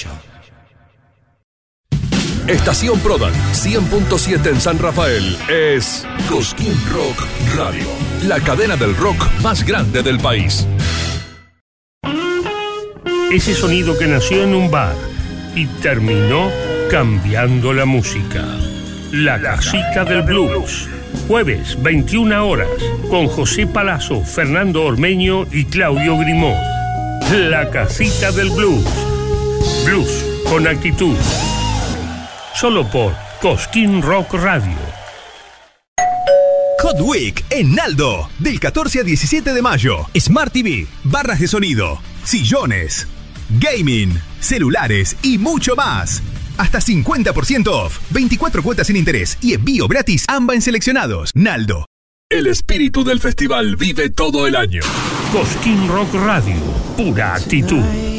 uruguayo. Estación Prodan 100.7 en San Rafael es Cosquín Rock Radio, la cadena del rock más grande del país. Ese sonido que nació en un bar y terminó cambiando la música. La Casita del Blues. Jueves, 21 horas, con José Palazzo, Fernando Ormeño y Claudio Grimaud. La Casita del Blues. Blues con actitud. Solo por Cosquín Rock Radio. Hot Week en Naldo, del 14 al 17 de mayo. Smart TV, barras de sonido, sillones, gaming, celulares y mucho más. Hasta 50% off, 24 cuotas sin interés y envío gratis AMBA en seleccionados. Naldo. El espíritu del festival vive todo el año. Cosquín Rock Radio, pura actitud.